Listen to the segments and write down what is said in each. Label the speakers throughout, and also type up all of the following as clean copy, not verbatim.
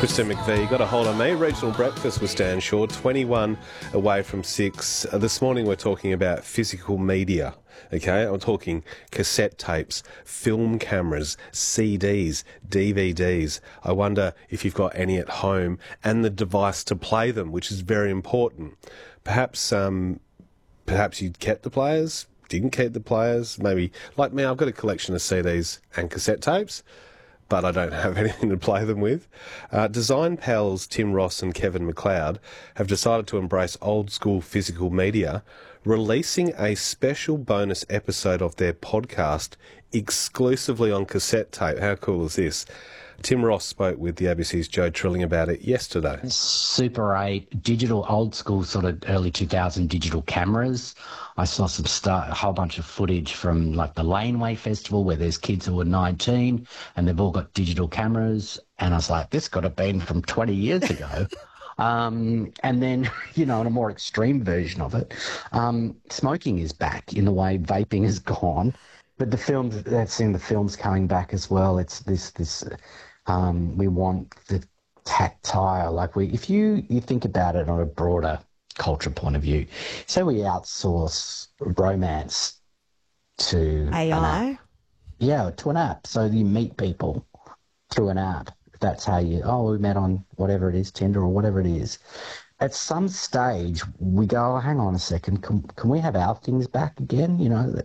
Speaker 1: Kristen McVie, got a hold on me. Regional Breakfast with Stan Shaw, 21 away from 6. This morning we're talking about physical media, okay? I'm talking cassette tapes, film cameras, CDs, DVDs. I wonder if you've got any at home and the device to play them, which is very important. Perhaps you kept the players, didn't keep the players. Maybe, like me, I've got a collection of CDs and cassette tapes, but I don't have anything to play them with. Design pals Tim Ross and Kevin McLeod have decided to embrace old-school physical media, releasing a special bonus episode of their podcast exclusively on cassette tape. How cool is this? Tim Ross spoke with the ABC's Joe Trilling about it yesterday.
Speaker 2: Super 8, digital, old school sort of early 2000 digital cameras. I saw a whole bunch of footage from like the Laneway Festival where there's kids who are 19 and they've all got digital cameras. And I was like, this could have been from 20 years ago. And then, in a more extreme version of it, smoking is back in the way vaping is gone. But the films, they've seen the films coming back as well. It's this we want the tactile, like if you think about it on a broader culture point of view, say we outsource romance to
Speaker 3: AI?
Speaker 2: To an app. So you meet people through an app. That's how we met on whatever it is, Tinder or whatever it is. At some stage, we go, hang on a second, can we have our things back again?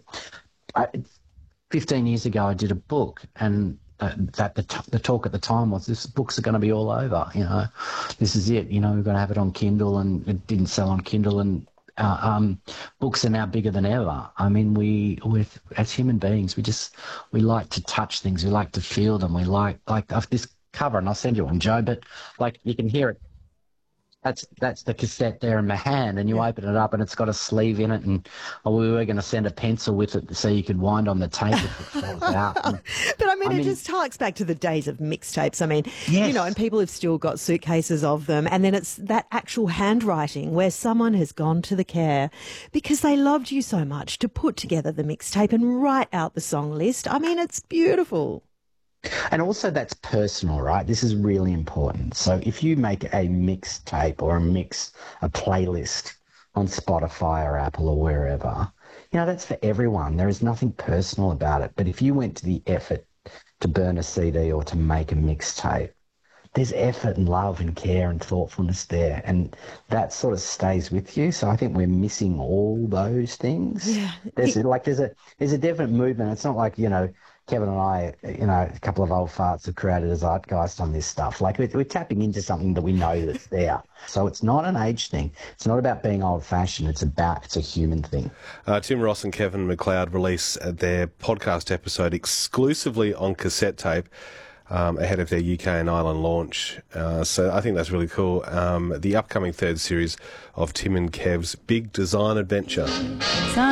Speaker 2: 15 years ago, I did a book, and the talk at the time was, this books are going to be all over. This is it. We're going to have it on Kindle, and it didn't sell on Kindle, and books are now bigger than ever. I mean, as human beings, we like to touch things, we like to feel them, we like this cover, and I'll send you one, Joe. But you can hear it. That's the cassette there in my hand, and you open it up and it's got a sleeve in it, and we were going to send a pencil with it so you could wind on the tape if it falls out.
Speaker 3: But it just harks back to the days of mixtapes.
Speaker 2: Yes.
Speaker 3: And people have still got suitcases of them, and then it's that actual handwriting where someone has gone to the care because they loved you so much to put together the mixtape and write out the song list. It's beautiful.
Speaker 2: And also that's personal, right? This is really important. So if you make a mixtape or a playlist on Spotify or Apple or wherever, that's for everyone. There is nothing personal about it. But if you went to the effort to burn a CD or to make a mixtape, there's effort and love and care and thoughtfulness there. And that sort of stays with you. So I think we're missing all those things.
Speaker 3: Yeah.
Speaker 2: There's a definite movement. It's not like, Kevin and I, a couple of old farts have created a zeitgeist on this stuff. We're tapping into something that we know that's there. So it's not an age thing. It's not about being old-fashioned. It's a human thing.
Speaker 1: Tim Ross and Kevin McLeod release their podcast episode exclusively on cassette tape ahead of their UK and Ireland launch. So I think that's really cool. The upcoming third series of Tim and Kev's Big Design Adventure.